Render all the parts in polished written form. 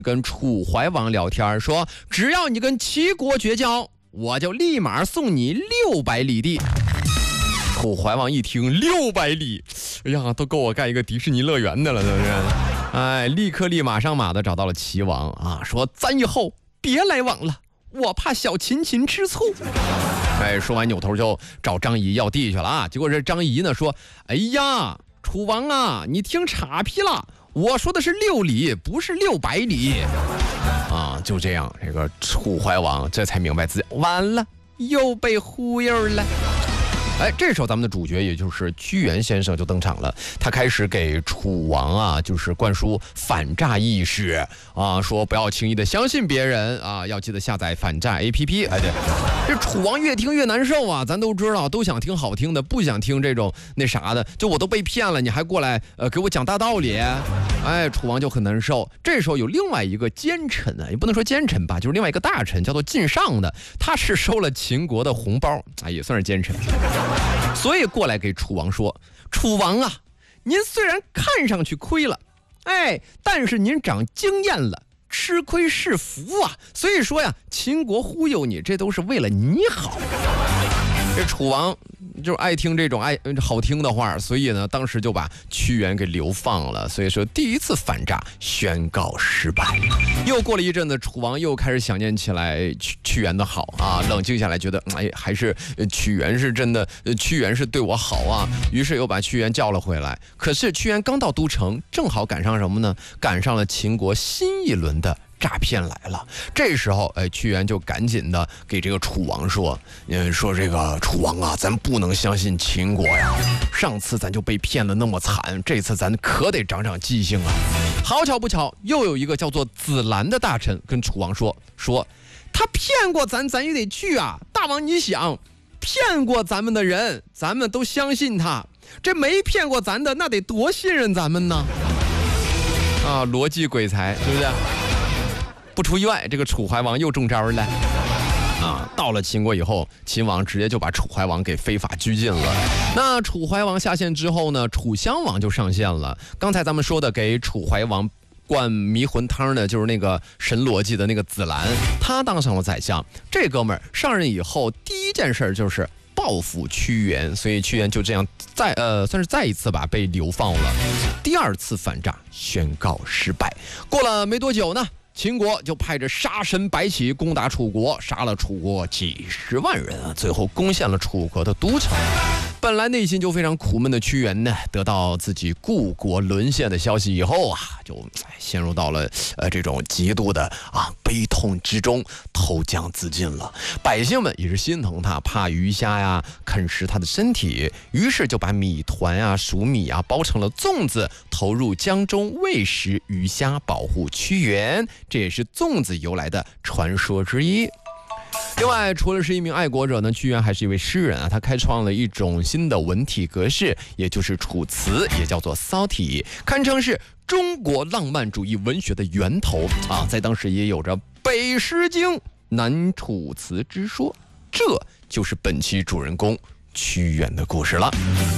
跟楚怀王聊天说，只要你跟齐国绝交，我就立马送你600里地。楚怀王一听600里，哎呀，都够我盖一个迪士尼乐园的了，是不是？哎，立刻立马上马的找到了齐王啊，说咱以后别来往了，我怕小秦吃醋。哎，说完扭头就找张仪要地去了啊。结果这张仪呢说，哎呀，楚王啊，你听岔劈了，我说的是6里，不是600里啊。就这样，这个楚怀王这才明白自己完了，又被忽悠了。哎，这时候咱们的主角也就是屈原先生就登场了，他开始给楚王啊，就是灌输反诈意识啊，说不要轻易的相信别人啊，要记得下载反诈 APP。哎，对，这楚王越听越难受啊，咱都知道，都想听好听的，不想听这种那啥的，就我都被骗了，你还过来给我讲大道理，哎，楚王就很难受。这时候有另外一个奸臣啊，也不能说奸臣吧，就是另外一个大臣叫做晋上的，他是收了秦国的红包啊，也算是奸臣。所以过来给楚王说，楚王啊，您虽然看上去亏了，哎，但是您长经验了，吃亏是福啊。所以说呀，秦国忽悠你，这都是为了你好。这楚王就是爱听这种好听的话，所以呢，当时就把屈原给流放了。所以说，第一次反诈宣告失败。又过了一阵子，楚王又开始想念起来屈原的好啊，冷静下来，觉得哎，还是屈原是真的，屈原是对我好啊。于是又把屈原叫了回来。可是屈原刚到都城，正好赶上什么呢？赶上了秦国新一轮的诈骗来了。这时候屈原就赶紧的给这个楚王说，说这个楚王啊，咱不能相信秦国呀，上次咱就被骗得那么惨，这次咱可得长长记性啊。好巧不巧，又有一个叫做子兰的大臣跟楚王说他骗过咱也得去啊。大王你想，骗过咱们的人咱们都相信他，这没骗过咱的那得多信任咱们呢啊，逻辑鬼才，对不对？不出意外，这个楚怀王又中招了啊！到了秦国以后，秦王直接就把楚怀王给非法拘禁了。那楚怀王下线之后呢，楚襄王就上线了。刚才咱们说的给楚怀王灌迷魂汤的，就是那个神逻辑的那个子兰，他当上了宰相。这哥们儿上任以后，第一件事就是报复屈原，所以屈原就这样算是再一次吧被流放了。第二次反诈宣告失败。过了没多久呢，秦国就派着杀神白起攻打楚国，杀了楚国几10万人啊，最后攻陷了楚国的都城。本来内心就非常苦闷的屈原呢，得到自己故国沦陷的消息以后啊，就陷入到了这种极度的悲痛之中，投江自尽了。百姓们也是心疼他，怕鱼虾呀啃食他的身体，于是就把米团啊、黍米啊包成了粽子，投入江中喂食鱼虾，保护屈原。这也是粽子由来的传说之一。另外，除了是一名爱国者呢，屈原还是一位诗人啊，他开创了一种新的文体格式，也就是楚辞，也叫做骚体，堪称是中国浪漫主义文学的源头啊，在当时也有着北诗经、南楚辞之说。这就是本期主人公屈原的故事了。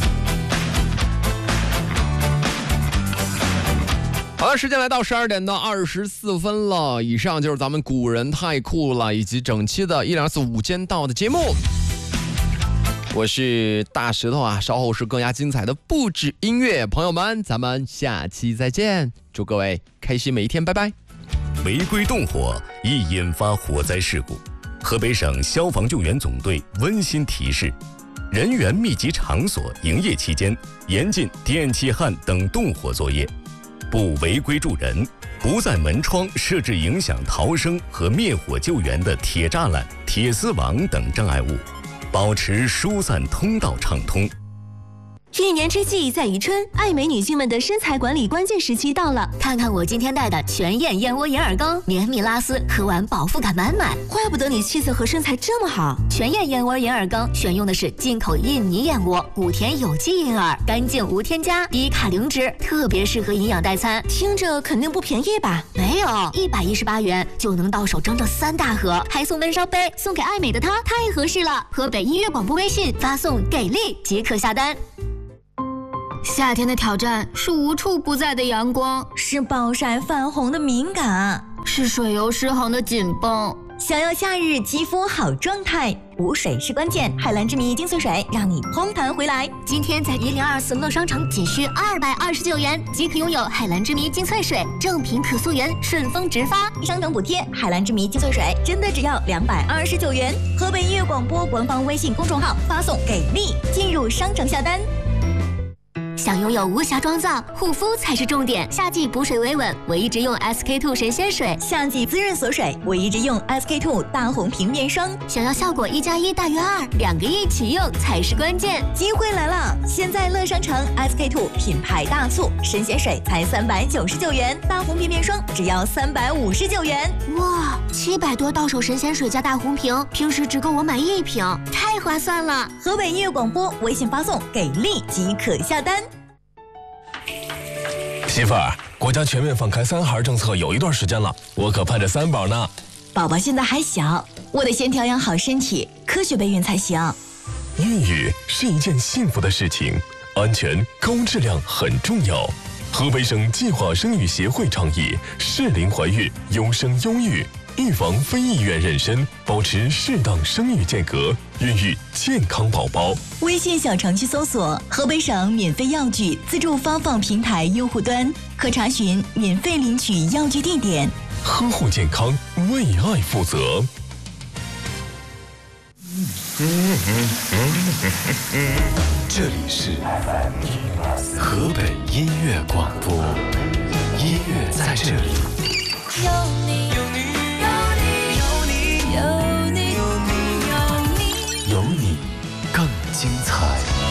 好了，时间来到12点的24分了。以上就是咱们古人太酷了以及整期的1、2、4、5间道的节目。我是大石头啊，稍后是更加精彩的不止音乐，朋友们，咱们下期再见，祝各位开心每一天，拜拜。 违规动火易引发火灾事故，河北省消防救援总队温馨提示：人员密集场所营业期间，严禁电气焊等动火作业。不违规助人，不在门窗设置影响逃生和灭火救援的铁栅栏、铁丝网等障碍物，保持疏散通道畅通。 一年之计在于春，爱美女性们的身材管理关键时期到了。看看我今天带的全燕燕窝银耳羹，绵密拉丝，喝完饱腹感满满。怪不得你气色和身材这么好。全燕燕窝银耳羹选用的是进口印尼燕窝，古田有机银耳，干净无添加，低卡零脂，特别适合营养代餐。听着肯定不便宜吧？没有，118元就能到手整整3大盒，还送温烧杯，送给爱美的她，太合适了。河北音乐广播微信发送给力即可下单。 夏天的挑战是无处不在的阳光， 是暴晒泛红的敏感， 是水油失衡的紧绷。 想要夏日肌肤好状态，补水是关键。海蓝之谜精粹水让你嘭弹回来。 今天在1024乐商城仅需229元即可拥有海蓝之谜精粹水，正品可溯源，顺丰直发， 商城补贴。海蓝之谜精粹水真的只要229元。河北音乐广播官方微信公众号发送给力，进入商城下单。 想拥有无瑕妆造，护肤才是重点。夏季补水维稳，我一直用 SK-II 神仙水； 夏季滋润锁水，我一直用 SK-II 大红瓶面霜。 想要效果1+1大于2，两个一起用才是关键。 机会来了！现在乐商城 SK-II 品牌大促，神仙水才399元，大红瓶面霜只要359元。 哇，700多到手神仙水加大红瓶，平时只够我买1瓶，太划算了！ 河北音乐广播微信发送给力即可下单。 媳妇儿，国家全面放开3孩政策有一段时间了，我可盼着3宝呢。 宝宝现在还小，我得先调养好身体，科学备孕才行。 孕育是一件幸福的事情，安全高质量很重要。河北省计划生育协会倡议适龄怀孕，优生优育，预防非意愿妊娠，保持适当生育间隔，孕育健康宝宝。 微信小程序搜索河北省免费药具自助发放平台用户端，可查询免费领取药具地点。 呵护健康，为爱负责。 这里是河北音乐广播，音乐在这里。 有你。